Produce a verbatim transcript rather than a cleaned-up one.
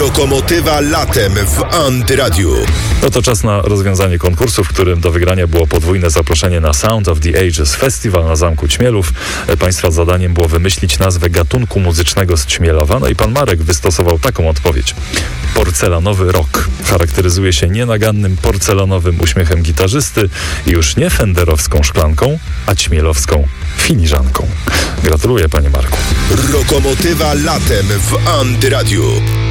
Lokomotywa latem w Antyradiu. No to czas na rozwiązanie konkursu, w którym do wygrania było podwójne zaproszenie na Sound of the Ages Festival na Zamku Ćmielów. Państwa zadaniem było wymyślić nazwę gatunku muzycznego z Ćmielowa. No i pan Marek wystosował taką odpowiedź. Porcelanowy rock charakteryzuje się nienagannym porcelanowym uśmiechem gitarzysty i już nie fenderowską szklanką, a ćmielowską filiżanką. Gratuluję, panie Marku. Lokomotywa latem w Antyradiu.